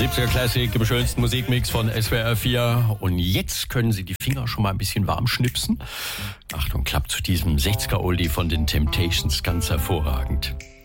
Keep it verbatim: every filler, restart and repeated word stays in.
siebziger Classic im schönsten Musikmix von S W R vier. Und jetzt können Sie die Finger schon mal ein bisschen warm schnipsen. Achtung, klappt zu diesem sechziger Oldie von den Temptations ganz hervorragend.